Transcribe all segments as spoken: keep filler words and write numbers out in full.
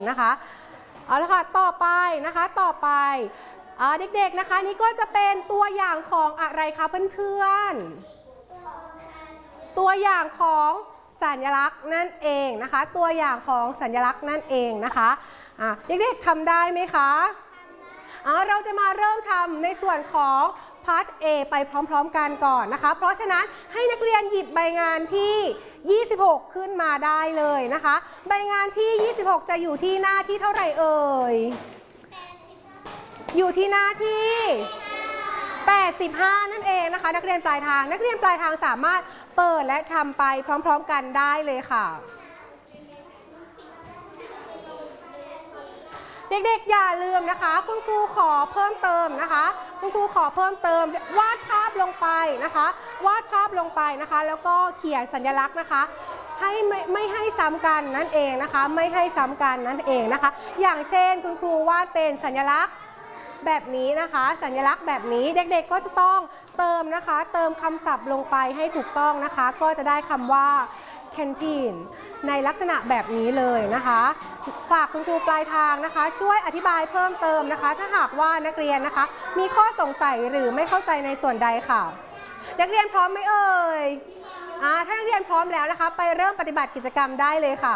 นะคะเอาละค่ะต่อไปนะคะต่อไปเด็กๆนะคะนี่ก็จะเป็นตัวอย่างของอะไรคะเพื่อนๆตัวอย่างของสัญลักษณ์นั่นเองนะคะตัวอย่างของสัญลักษณ์นั่นเองนะคะะเด็กๆทำได้ไหมคะเราจะมาเริ่มทำในส่วนของพาร์ท A ไปพร้อมๆกันก่อนนะคะเพราะฉะนั้นให้นักเรียนหยิบใบงานที่ยี่สิบหกขึ้นมาได้เลยนะคะใบงานที่ยี่สิบหกจะอยู่ที่หน้าที่เท่าไหร่เอ่ยอยู่ที่หน้าที่แปดสิบห้านั่นเองนะคะนักเรียนปลายทางนักเรียนปลายทางสามารถเปิดและทำไปพร้อมๆกันได้เลยค่ะเด็กๆอย่าลืมนะคะคุณครูขอเพิ่มเติมนะคะคุณครูขอเพิ่มเติมวาดภาพลงไปนะคะวาดภาพลงไปนะคะแล้วก็เขียนสัญลักษณ์นะคะให้ไม่ไม่ให้ซ้ำกันนั่นเองนะคะไม่ให้ซ้ำกันนั่นเองนะคะอย่างเช่นคุณครูวาดเป็นสัญลักษณ์แบบนี้นะคะสัญลักษณ์แบบนี้เด็กๆก็จะต้องเติมนะคะเติมคำศัพท์ลงไปให้ถูกต้องนะคะก็จะได้คำว่า canteen ในลักษณะแบบนี้เลยนะคะฝากคุณครูปลายทางนะคะช่วยอธิบายเพิ่มเติมนะคะถ้าหากว่านักเรียนนะคะมีข้อสงสัยหรือไม่เข้าใจในส่วนใดค่ะนักเรียนพร้อมไหมเอ่ยอ่าถ้านักเรียนพร้อมแล้วนะคะไปเริ่มปฏิบัติกิจกรรมได้เลยค่ะ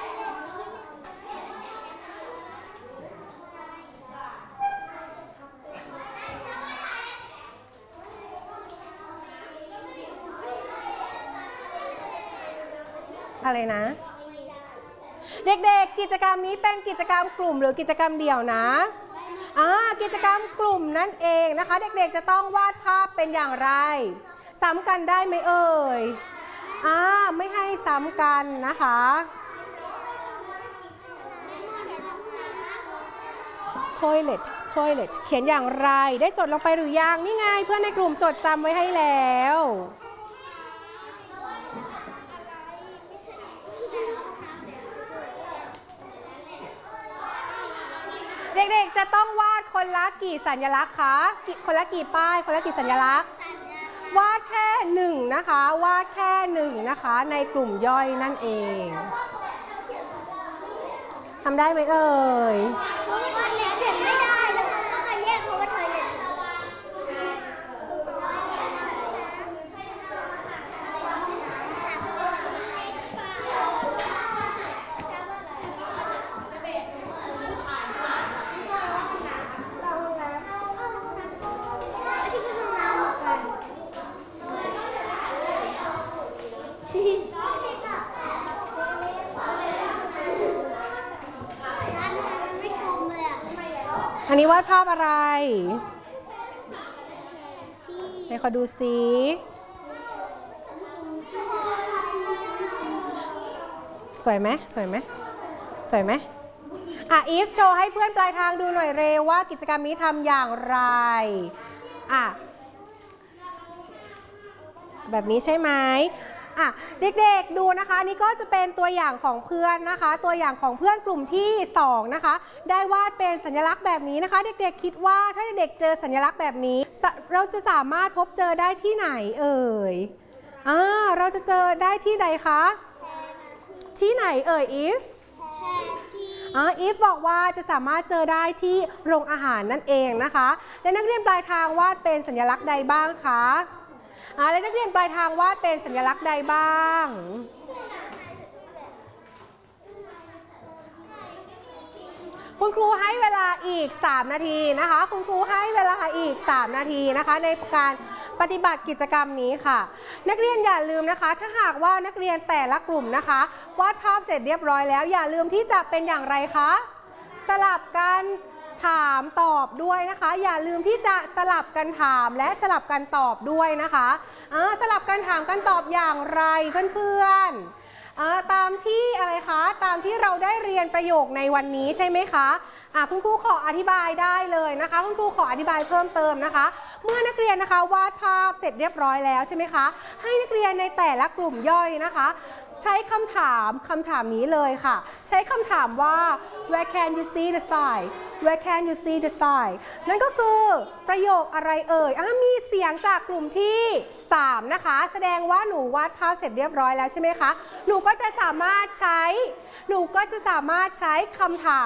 อะไรนะเด็กๆกิจกรรมนี้เป็นกิจกรรมกลุ่มหรือกิจกรรมเดี่ยวนะอ่ากิจกรรมกลุ่มนั่นเองนะคะเด็กๆจะต้องวาดภาพเป็นอย่างไรซ้ำกันได้ไหมเอ่ยอ่าไม่ให้ซ้ำกันนะคะ toilet toilet เขียนอย่างไรได้จดลงไปหรือยังนี่ไงเพื่อนในกลุ่มจดจำไว้ให้แล้วเด็กๆจะต้องวาดคนละกี่สัญลักษณ์คะคนละกี่ป้ายคนละกี่สัญลักษณ์วาดแค่หนึ่งนะคะวาดแค่หนึ่งนะคะในกลุ่มย่อยนั่นเองทำได้ไหมเอ่ยอันนี้วาดภาพอะไรไหนขอดูสิสวยไหมสวยไหมสวยไหมอ่ะอีฟโชว์ให้เพื่อนปลายทางดูหน่อยเร็วว่ากิจกรรมนี้ทำอย่างไรอ่ะแบบนี้ใช่ไหมอ่ะเด็กๆดูนะคะนี่ก็จะเป็นตัวอย่างของเพื่อนนะคะตัวอย่างของเพื่อนกลุ่มที่สองนะคะได้วาดเป็นสัญลักษณ์แบบนี้นะคะเด็กๆคิดว่าถ้าเด็กๆเจอสัญลักษณ์แบบนี้เราจะสามารถพบเจอได้ที่ไหนเอ่ยอ่าเราจะเจอได้ที่ใดคะที่ไหนเอ่ยอีฟอ่าอีฟบอกว่าจะสามารถเจอได้ที่โรงอาหารนั่นเองนะคะและนักเรียนปลายทางวาดเป็นสัญลักษณ์ใดบ้างคะและนักเรียนปลายทางวาดเป็นสัญลักษณ์ใดบ้างคุณครูให้เวลาอีกสามนาทีนะคะคุณครูให้เวลาอีกสามนาทีนะคะในการปฏิบัติกิจกรรมนี้ค่ะนักเรียนอย่าลืมนะคะถ้าหากว่านักเรียนแต่ละกลุ่มนะคะวาดภาพเสร็จเรียบร้อยแล้วอย่าลืมที่จะเป็นอย่างไรคะสลับกันถามตอบด้วยนะคะอย่าลืมที่จะสลับกันถามและสลับกันตอบด้วยนะคะสลับกันถามกันตอบอย่างไรเพื่อนๆตามที่อะไรคะตามที่เราได้เรียนประโยคในวันนี้ใช่ไหมคะะคุณครูขออธิบายได้เลยนะคะคุณครูขออธิบายเพิ่มเติมนะคะเมื่อนักเรียนนะคะวาดภาพเสร็จเรียบร้อยแล้วใช่ไหมคะให้นักเรียนในแต่ละกลุ่มย่อยนะคะใช้คำถามคำถามนี้เลยค่ะใช้คำถามว่า where can you see the sign Where can you see the sign นั่นก็คือประโยคอะไรเอ่ยอ่ะมีเสียงจากกลุ่มที่สามนะคะแสดงว่าหนูวาดภาพเสร็จเรียบร้อยแล้วใช่ไหมคะหนูก็จะสามารถใช้หนูก็จะสามารถใช้คำถาม